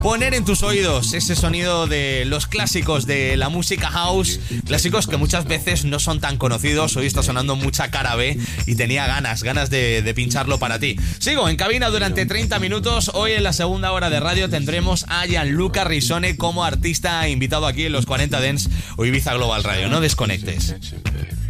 poner en tus oídos ese sonido de los clásicos de la música house, clásicos que muchas veces no son tan conocidos. Hoy está sonando mucha cara B y tenía ganas de pincharlo para ti. Sigo en cabina durante 30 minutos. Hoy en la segunda hora de radio tendremos a Gianluca Risone como artista invitado aquí en los 40 Dance o Ibiza Global Radio. No desconectes.